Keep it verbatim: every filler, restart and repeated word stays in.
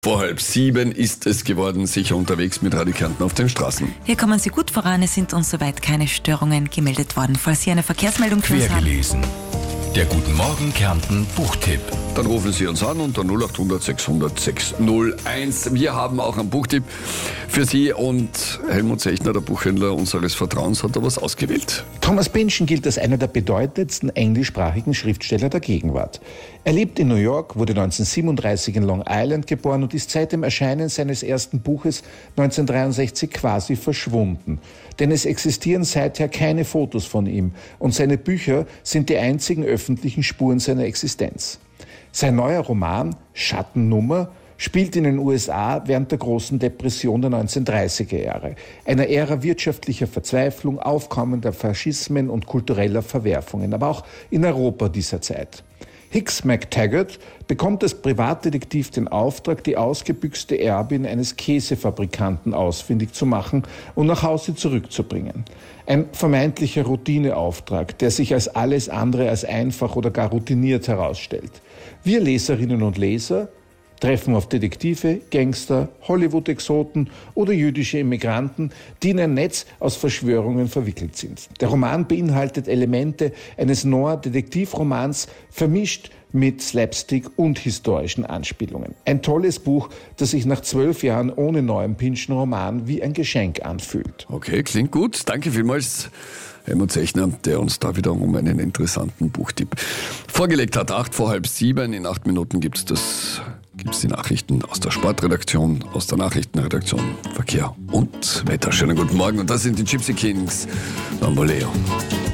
Vor halb sieben ist es geworden, sicher unterwegs mit Radio Kärnten auf den Straßen. Hier kommen Sie gut voran, es sind uns soweit keine Störungen gemeldet worden. Falls Sie eine Verkehrsmeldung für uns haben. Quergelesen. Der Guten Morgen Kärnten Buchtipp. Dann rufen Sie uns an unter null acht hundert sechshundert sechshunderteins. Wir haben auch einen Buchtipp für Sie und Helmut Zechner, der Buchhändler unseres Vertrauens, hat da was ausgewählt. Thomas Pynchon gilt als einer der bedeutendsten englischsprachigen Schriftsteller der Gegenwart. Er lebt in New York, wurde neunzehnhundertsiebenunddreißig in Long Island geboren und ist seit dem Erscheinen seines ersten Buches neunzehnhundertdreiundsechzig quasi verschwunden. Denn es existieren seither keine Fotos von ihm und seine Bücher sind die einzigen öffentlichen Spuren seiner Existenz. Sein neuer Roman Schattennummer spielt in den U S A während der großen Depression der neunzehnhundertdreißiger Jahre, einer Ära wirtschaftlicher Verzweiflung, aufkommender Faschismen und kultureller Verwerfungen, aber auch in Europa dieser Zeit. Hicks McTaggart bekommt als Privatdetektiv den Auftrag, die ausgebüxte Erbin eines Käsefabrikanten ausfindig zu machen und nach Hause zurückzubringen. Ein vermeintlicher Routineauftrag, der sich als alles andere als einfach oder gar routiniert herausstellt. Wir Leserinnen und Leser treffen auf Detektive, Gangster, Hollywood-Exoten oder jüdische Immigranten, die in ein Netz aus Verschwörungen verwickelt sind. Der Roman beinhaltet Elemente eines Noir-Detektivromans, vermischt mit Slapstick und historischen Anspielungen. Ein tolles Buch, das sich nach zwölf Jahren ohne neuen Pynchon-Roman wie ein Geschenk anfühlt. Okay, klingt gut. Danke vielmals, Helmut Zechner, der uns da wiederum einen interessanten Buchtipp vorgelegt hat. Acht vor halb sieben. In acht Minuten gibt's das, gibt's die Nachrichten aus der Sportredaktion, aus der Nachrichtenredaktion, Verkehr und Wetter. Schönen guten Morgen. Und das sind die Gypsy Kings, Bamboleo.